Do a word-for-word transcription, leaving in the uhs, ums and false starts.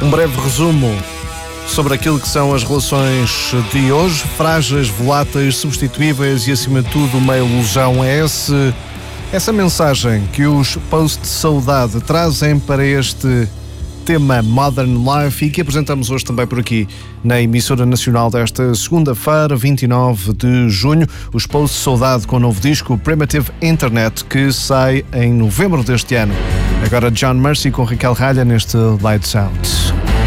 Um breve resumo sobre aquilo que são as relações de hoje, frágeis, voláteis, substituíveis e, acima de tudo, meio ilusão. É esse, essa mensagem que os Post-Saudade trazem para este tema Modern Life e que apresentamos hoje também por aqui na emissora nacional desta segunda-feira, vinte e nove de junho. Os Post-Saudade com o novo disco Primitive Internet, que sai em novembro deste ano. Agora John Mercy com Raquel Ralha neste Lights Out.